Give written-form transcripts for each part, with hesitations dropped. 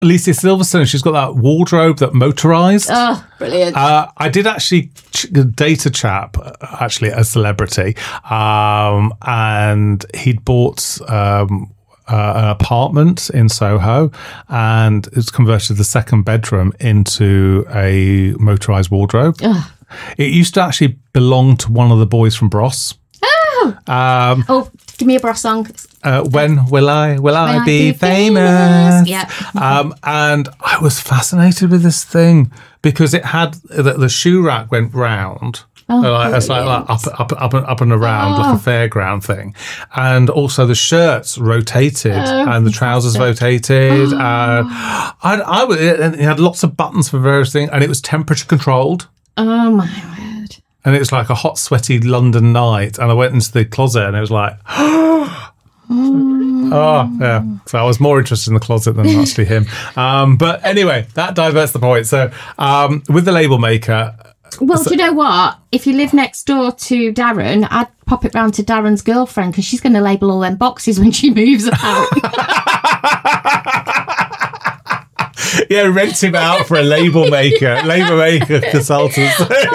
Alicia Silverstone, she's got that wardrobe that motorised. Oh, brilliant. I did actually date a chap, actually a celebrity, and he'd bought an apartment in Soho, and it's converted the second bedroom into a motorised wardrobe. Ugh. It used to actually belong to one of the boys from Bros. Oh, give me a Bros song. When will I be famous? Yeah. And I was fascinated with this thing because it had the shoe rack went round. It's like up and around, like a fairground thing, and also the shirts rotated and the trousers rotated. It had lots of buttons for various things, and it was temperature controlled. Oh my word! And it was like a hot, sweaty London night, and I went into the closet, and it was like, oh yeah. So I was more interested in the closet than actually him. But anyway, that diverts the point. So with the label maker. Well, do you know what? If you live next door to Darren, I'd pop it round to Darren's girlfriend because she's going to label all them boxes when she moves out. Yeah, rent him out for a label maker consultant.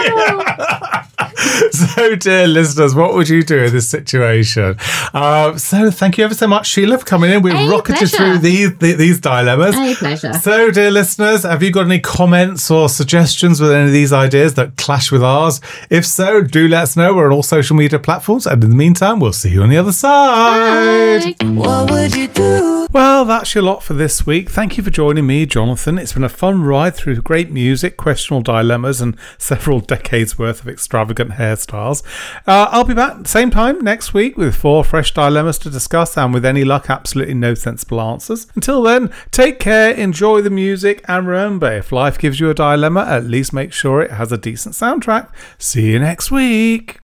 So, dear listeners, what would you do in this situation? So, thank you ever so much, Sheila, for coming in. We've rocketed through these dilemmas. A pleasure. So, dear listeners, have you got any comments or suggestions with any of these ideas that clash with ours? If so, do let us know. We're on all social media platforms. And in the meantime, we'll see you on the other side. Bye. What would you do? Well, that's your lot for this week. Thank you for joining me, Jonathan. It's been a fun ride through great music, questionable dilemmas, and several decades worth of extravagant hairstyles. I'll be back same time next week with 4 fresh dilemmas to discuss, and with any luck, absolutely no sensible answers. Until then, take care, enjoy the music, and remember, if life gives you a dilemma, at least make sure it has a decent soundtrack. See you next week.